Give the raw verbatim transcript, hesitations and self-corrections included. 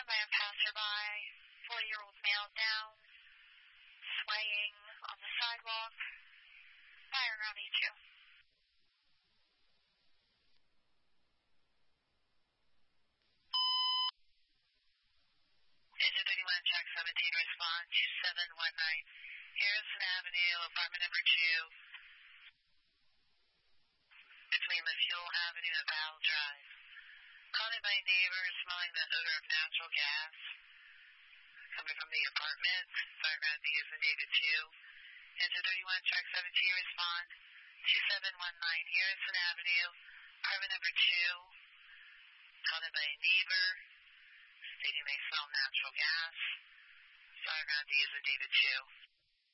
by a passerby, forty-year-old male down, swaying on the sidewalk. Fire around E two. Engine thirty-one, track seventeen, respond two seven one nine. Harrison Avenue, apartment number two. Between LaFuel Avenue and Powell Drive. Calling my neighbor, smelling the odor of natural gas. Coming from the apartment. Fireground D is in David two. Engine thirty-one, track seventeen, respond two seven one nine. Harrison Avenue, apartment number two. Calling by a neighbor, stating they smell natural gas. Fireground D is in David two.